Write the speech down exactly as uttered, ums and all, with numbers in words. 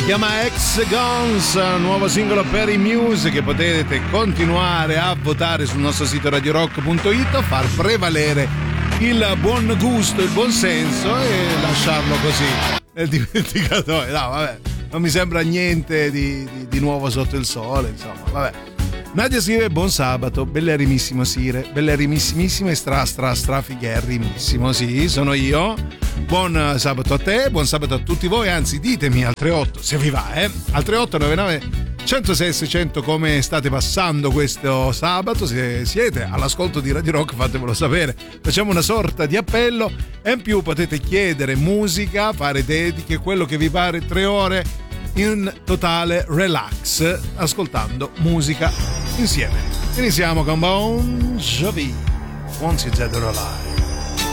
chiama Ex Guns, nuovo singolo per i Muse, che potete continuare a votare sul nostro sito radio rock punto it, far prevalere il buon gusto, il buon senso e lasciarlo così nel dimenticatoio. No, vabbè, non mi sembra niente di, di, di nuovo sotto il sole, insomma, vabbè. Nadia scrive: buon sabato, bellerimissimo Sire, bellerimmissimissimo e stra stra stra figherrimissimo. Sì, sono io. Buon sabato a te, buon sabato a tutti voi, anzi ditemi al tre otto se vi va, eh? Al tre otto nove nove uno zero sei sei zero zero come state passando questo sabato, se siete all'ascolto di Radio Rock fatemelo sapere, facciamo una sorta di appello e in più potete chiedere musica, fare dediche, quello che vi pare, tre ore in totale relax, ascoltando musica insieme. Iniziamo con Bon Jovi, Once You're Dead or Alive.